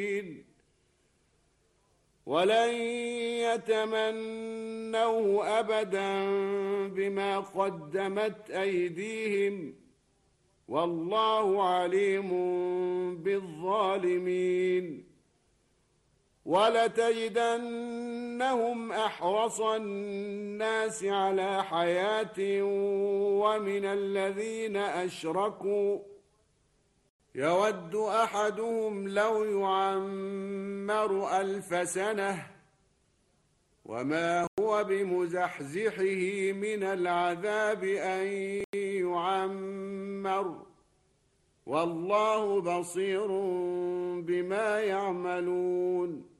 ولن يتمنوه أبدا بما قدمت أيديهم والله عليم بالظالمين. ولتجدنهم أحرص الناس على حياة ومن الذين أشركوا يود أحدهم لو يعمر 1000 سنة وما هو بمزحزحه من العذاب أن يعمر والله بصير بما يعملون.